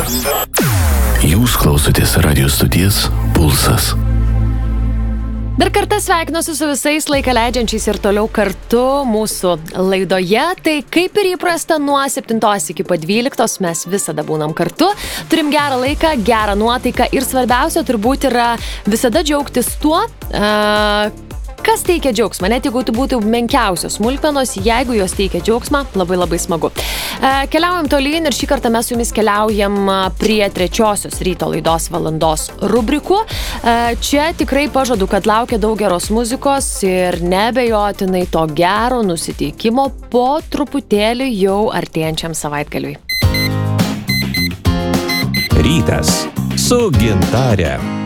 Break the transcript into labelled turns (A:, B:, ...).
A: Jūs klausotės radio stoties Pulsas.
B: Dar kartą sveikinuosi su visais laiką leidžiančiais ir toliau kartu mūsų laidoje. Tai kaip ir įprasta nuo 7 iki po 12 mes visada būnam kartu. Turim gerą laiką, gerą nuotaiką ir svarbiausia turbūt yra visada džiaugtis tuo, kas teikia džiaugsmą, net jeigu tai būtų menkiausios smulkmenos, jeigu jos teikia džiaugsmą, labai labai smagu. Keliaujam tolyn ir šį kartą mes su jumis keliaujam prie 3 ryto laidos valandos rubrikų. Čia tikrai pažadu, kad laukia daug geros muzikos ir nebejotinai to gero nusiteikimo po truputėlį jau artėjančiam savaitgaliui.
C: Rytas su Gintare.